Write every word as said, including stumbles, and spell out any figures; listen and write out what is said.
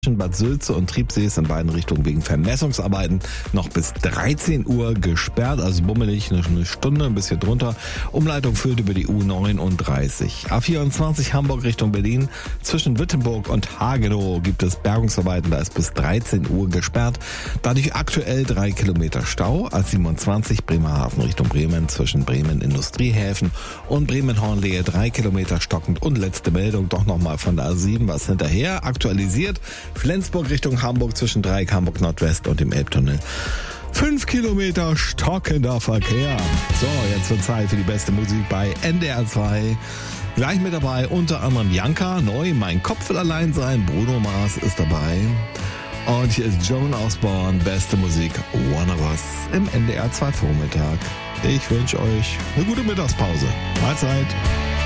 Zwischen Bad Sülze und Triebsee ist in beiden Richtungen wegen Vermessungsarbeiten noch bis dreizehn Uhr gesperrt, also bummelig, eine Stunde, ein bisschen drunter. Umleitung führt über die U neununddreißig. A vierundzwanzig Hamburg Richtung Berlin. Zwischen Wittenburg und Hagenow gibt es Bergungsarbeiten, da ist bis dreizehn Uhr gesperrt. Dadurch aktuell drei Kilometer Stau. A siebenundzwanzig Bremerhaven Richtung Bremen zwischen Bremen Industriehäfen und Bremen-Hornlehe drei Kilometer stockend. Und letzte Meldung doch nochmal von der A sieben, was hinterher aktualisiert. Flensburg Richtung Hamburg zwischen Dreieck Hamburg Nordwest und dem Elbtunnel. Fünf Kilometer stockender Verkehr. So, jetzt wird Zeit für die beste Musik bei N D R zwei. Gleich mit dabei unter anderem Janka, neu, Mein Kopf will allein sein. Bruno Mars ist dabei. Und hier ist Joan Osborne, beste Musik, One of Us im N D R zwei Vormittag. Ich wünsche euch eine gute Mittagspause. Mahlzeit.